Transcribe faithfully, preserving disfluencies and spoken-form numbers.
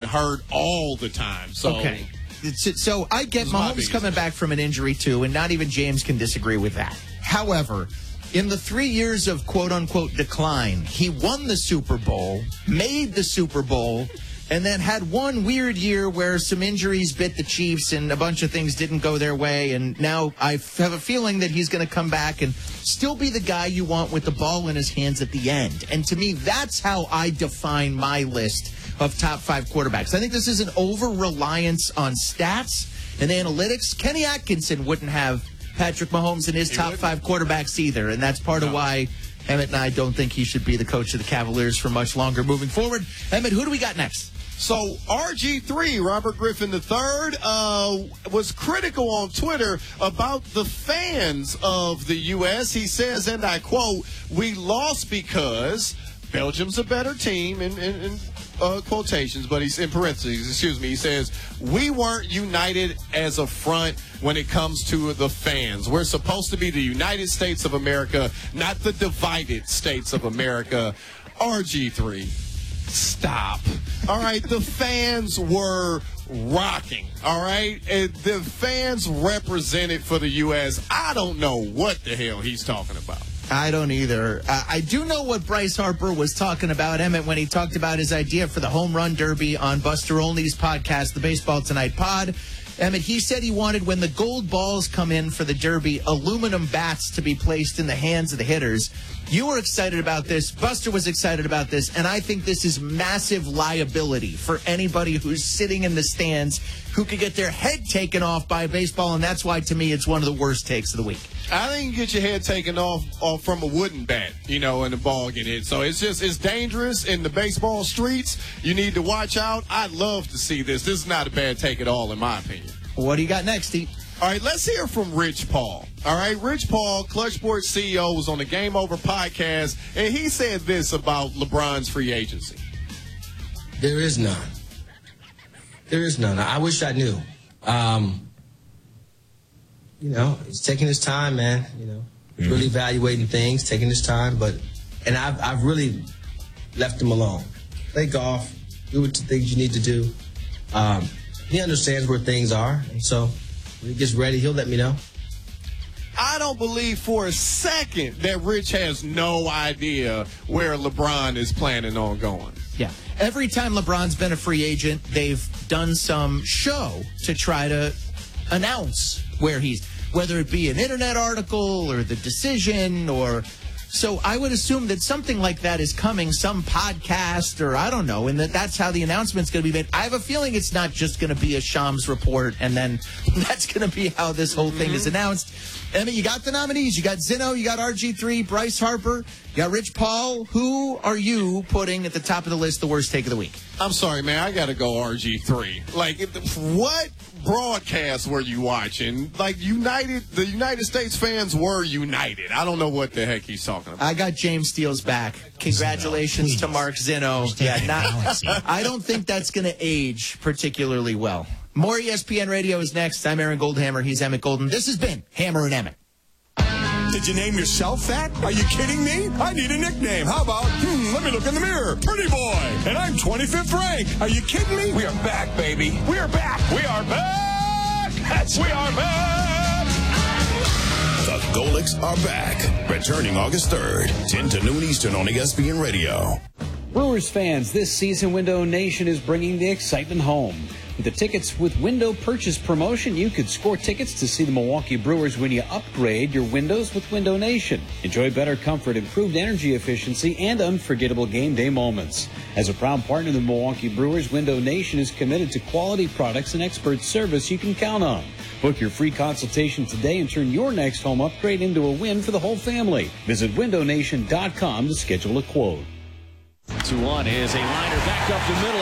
hurt all the time. So, okay. It's, so I get Mahomes coming back from an injury, too, and not even James can disagree with that. However, in the three years of quote-unquote decline, he won the Super Bowl, made the Super Bowl, and then had one weird year where some injuries bit the Chiefs and a bunch of things didn't go their way. And now I have a feeling that he's going to come back and still be the guy you want with the ball in his hands at the end. And to me, that's how I define my list of top five quarterbacks. I think this is an over-reliance on stats and analytics. Kenny Atkinson wouldn't have Patrick Mahomes in his he top wouldn't. five quarterbacks either, and that's part no. of why Emmett and I don't think he should be the coach of the Cavaliers for much longer moving forward. Emmett, who do we got next? So R G three, Robert Griffin the third, uh, was critical on Twitter about the fans of the U S He says, and I quote, "We lost because Belgium's a better team," in, in, in uh, quotations, but he's in parentheses, excuse me. He says, "We weren't united as a front when it comes to the fans. We're supposed to be the United States of America, not the divided states of America." R G three. Stop. All right, the fans were rocking. All right, and the fans represented for the U S I don't know what the hell he's talking about. I don't either. Uh, I do know what Bryce Harper was talking about, Emmett, when he talked about his idea for the home run derby on Buster Olney's podcast, the Baseball Tonight Pod. Emmett, he said he wanted, when the gold balls come in for the derby, aluminum bats to be placed in the hands of the hitters. You were excited about this. Buster was excited about this. And I think this is massive liability for anybody who's sitting in the stands who could get their head taken off by baseball. And that's why, to me, it's one of the worst takes of the week. I think you get your head taken off, off from a wooden bat, you know, and the ball get hit. So it's just, it's dangerous in the baseball streets. You need to watch out. I'd love to see this. This is not a bad take at all, in my opinion. What do you got next, Steve? All right, let's hear from Rich Paul. All right, Rich Paul, Clutch Sports C E O, was on the Game Over podcast, and he said this about LeBron's free agency. There is none. There is none. I wish I knew. Um, you know, he's taking his time, man. You know, he's mm-hmm. really evaluating things, taking his time. But, and I've, I've really left him alone. Play golf, do what the things you need to do. Um, he understands where things are, and so when he gets ready, he'll let me know. I don't believe for a second that Rich has no idea where LeBron is planning on going. Yeah. Every time LeBron's been a free agent, they've done some show to try to announce where he's, whether it be an internet article or the decision or... So I would assume that something like that is coming, some podcast or I don't know, and that that's how the announcement's going to be made. I have a feeling it's not just going to be a Shams report, and then that's going to be how this whole thing mm-hmm. is announced. Emmy, you got the nominees. You got Zinno, you got R G three, Bryce Harper, you got Rich Paul. Who are you putting at the top of the list, the worst take of the week? I'm sorry, man. I got to go R G three. Like, what broadcast were you watching? Like, United, the United States fans were united. I don't know what the heck he's talking about. I got James Steele's back. Congratulations Zinno, to Mark Zinno. Yeah, not, I don't think that's going to age particularly well. More E S P N Radio is next. I'm Aaron Goldhammer. He's Emmett Golden. This has been Hammer and Emmett. Did you name yourself that? Are you kidding me? I need a nickname. How about, hmm, let me look in the mirror. Pretty boy. And I'm twenty-fifth rank. Are you kidding me? We are back, baby. We are back. We are back. That's we are back. The Golics are back. Returning August third, ten to noon Eastern on E S P N Radio. Brewers fans, this season Window Nation is bringing the excitement home. With the Tickets with Window Purchase promotion, you could score tickets to see the Milwaukee Brewers when you upgrade your windows with Window Nation. Enjoy better comfort, improved energy efficiency, and unforgettable game day moments. As a proud partner of the Milwaukee Brewers, Window Nation is committed to quality products and expert service you can count on. Book your free consultation today and turn your next home upgrade into a win for the whole family. Visit window nation dot com to schedule a quote. two one is a liner back up the middle.